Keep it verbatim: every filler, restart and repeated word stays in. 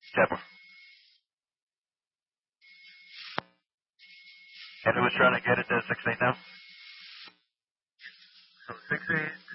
Chapel. And who was trying to get it to six eight now? So six eight